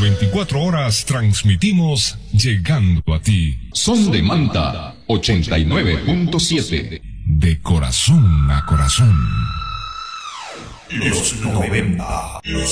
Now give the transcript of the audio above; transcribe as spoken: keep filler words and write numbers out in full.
veinticuatro horas transmitimos llegando a ti. Son de Manta ochenta y nueve punto siete. De corazón a corazón. Los noventa. Los